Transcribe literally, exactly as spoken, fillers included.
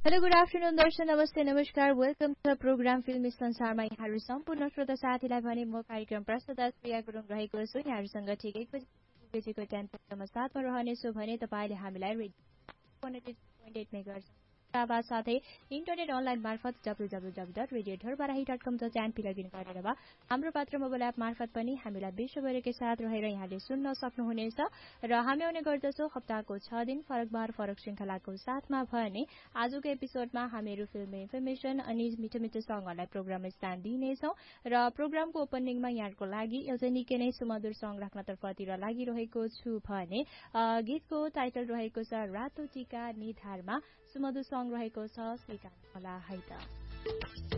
hello good afternoon दर्शन नमस्ते नमस्कार welcome to the programme फिल्मी संसारमा यहाँहरू सम्पूर्ण श्रोता साथीलाई भने म कार्यक्रम प्रस्तुता प्रिया गुरुङ रहेको छु यहाँहरूसँग ठिक एक बजेको टाइम प्रोग्राममा साथमा रहनेछु भने तपाईँले हामीलाई रेडियो आवाज साथै इन्टरनेट अनलाइन मार्फत W W W dot radio Dhorbarahi dot कम डट एनपी लगइन गरेर वा हाम्रो पात्र मोबाइल एप मार्फत पनि हामीलाई विश्वभरिकै साथ रहेर यहाँले सुन्न सक्नुहुनेछ र हामी आउने गर्दछौँ हप्ताको छ दिन फरक बार फरक श्रृङ्खलाको साथमा भने आजको एपिसोडमा हामीहरू फिल्म इन्फर्मेसन अनि मिठो मिठो सङ्गहरूलाई प्रोग्राम स्थान दिनेछौँ र प्रोग्रामको ओपनिङमा यहाँको लागि एउटा निकै नै सुमधुर सङ्ग राख्नतर्फतिर लागिरहेको छु भने गीतको टाइटल रहेको छ रातो टीका निधारमा सुमधुर सङ्ग रहेको छ स्वीकार होला है त